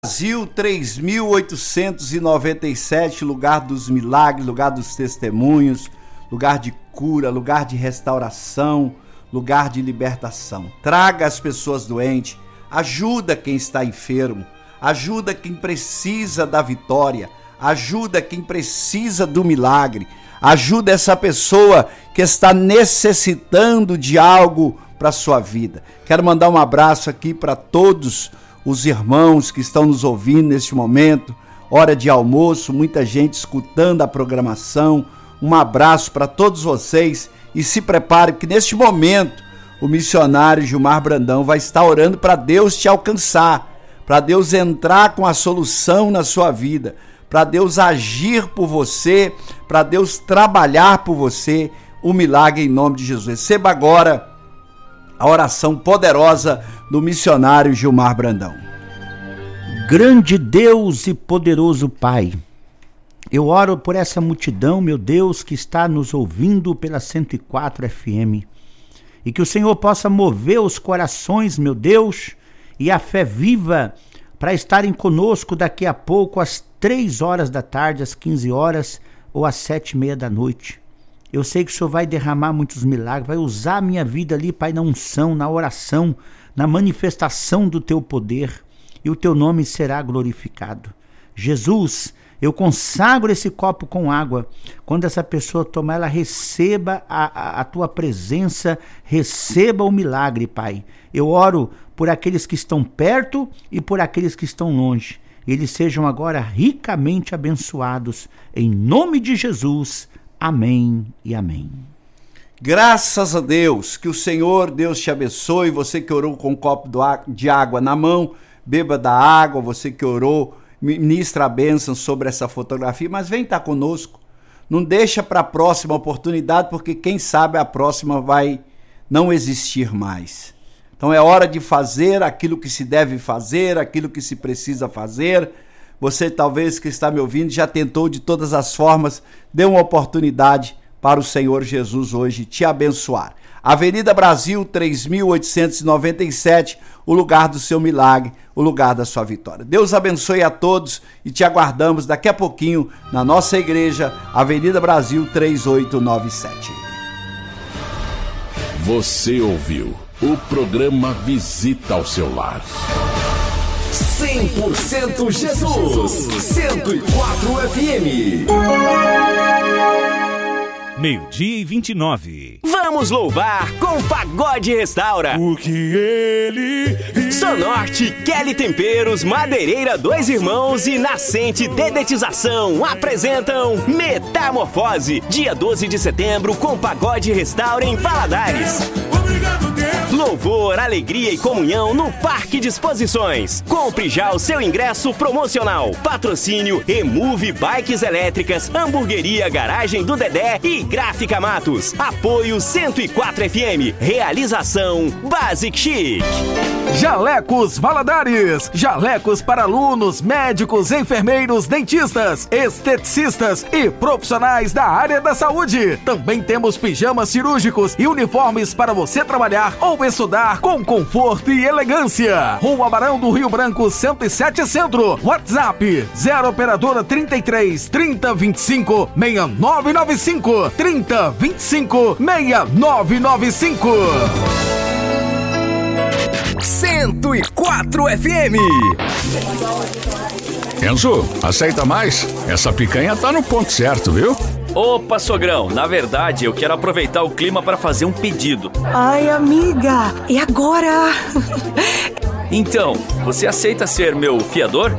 Brasil 3.897, lugar dos milagres, lugar dos testemunhos, lugar de cura, lugar de restauração, lugar de libertação. Traga as pessoas doentes, ajuda quem está enfermo, ajuda quem precisa da vitória, ajuda quem precisa do milagre, ajuda essa pessoa que está necessitando de algo para a sua vida. Quero mandar um abraço aqui para todos os irmãos que estão nos ouvindo neste momento, hora de almoço, muita gente escutando a programação. Um abraço para todos vocês e se prepare, porque neste momento o missionário Gilmar Brandão vai estar orando para Deus te alcançar, para Deus entrar com a solução na sua vida, para Deus agir por você, para Deus trabalhar por você, o milagre em nome de Jesus. Receba agora a oração poderosa do missionário Gilmar Brandão. Grande Deus e poderoso Pai, eu oro por essa multidão, meu Deus, que está nos ouvindo pela 104 FM, e que o Senhor possa mover os corações, meu Deus, e a fé viva para estarem conosco daqui a pouco às 3 horas da tarde, às 15 horas ou às 7:30 da noite. Eu sei que o Senhor vai derramar muitos milagres, vai usar a minha vida ali, Pai, na unção, na oração, na manifestação do Teu poder, e o Teu nome será glorificado. Jesus, eu consagro esse copo com água. Quando essa pessoa tomar, ela receba a Tua presença, receba o milagre, Pai. Eu oro por aqueles que estão perto e por aqueles que estão longe. Eles sejam agora ricamente abençoados. Em nome de Jesus. Amém e amém. Graças a Deus, que o Senhor, Deus te abençoe. Você que orou com um copo de água na mão, beba da água. Você que orou, ministra a bênção sobre essa fotografia, mas vem estar conosco. Não deixa para a próxima oportunidade, porque quem sabe a próxima vai não existir mais. Então é hora de fazer aquilo que se deve fazer, aquilo que se precisa fazer. Você talvez que está me ouvindo já tentou de todas as formas, dê uma oportunidade para o Senhor Jesus hoje te abençoar. Avenida Brasil 3.897, o lugar do seu milagre, o lugar da sua vitória. Deus abençoe a todos e te aguardamos daqui a pouquinho na nossa igreja, Avenida Brasil 3897. Você ouviu o programa Visita ao Seu Lar. 100% Jesus, 104 FM. 12:29. Vamos louvar com Pagode Restaura. O que ele... Sonorte, Kelly Temperos, Madeireira Dois Irmãos e Nascente Dedetização apresentam Metamorfose, dia 12 de setembro com Pagode Restaura em Valadares. Obrigado, Deus. Louvor, alegria e comunhão no Parque de Exposições. Compre já o seu ingresso promocional. Patrocínio Remove Bikes Elétricas, Hamburgueria Garagem do Dedé e Gráfica Matos. Apoio 104 FM. Realização Basic Chic. Jalecos Valadares. Jalecos para alunos, médicos, enfermeiros, dentistas, esteticistas e profissionais da área da saúde. Também temos pijamas cirúrgicos e uniformes para você trabalhar ou estudar com conforto e elegância. Rua Barão do Rio Branco 107 Centro. WhatsApp 0 operadora 33 30 25 6995 30 25 6995. 104 FM. Enzo, aceita mais? Essa picanha tá no ponto certo, viu? Opa, sogrão, na verdade eu quero aproveitar o clima para fazer um pedido. Ai, amiga, e agora? Então, você aceita ser meu fiador?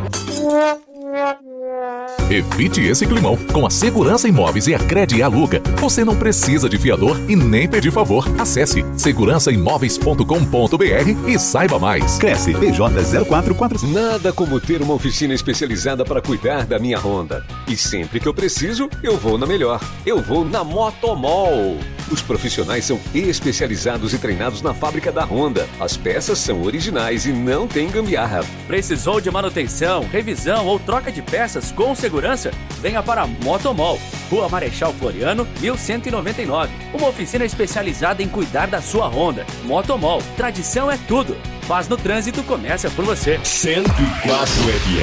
Evite esse climão. Com a Segurança Imóveis e a Crede Aluga, você não precisa de fiador e nem pedir favor. Acesse segurançaimoveis.com.br e saiba mais. Cresce PJ 044. Nada como ter uma oficina especializada para cuidar da minha Honda. E sempre que eu preciso, eu vou na melhor. Eu vou na Motomol. Os profissionais são especializados e treinados na fábrica da Honda. As peças são originais e não tem gambiarra. Precisou de manutenção, revisão ou troca de peças com segurança? Venha para a Motomol, Rua Marechal Floriano, 1199. Uma oficina especializada em cuidar da sua Honda. Motomol, tradição é tudo. Paz no Trânsito começa por você. 104 FM.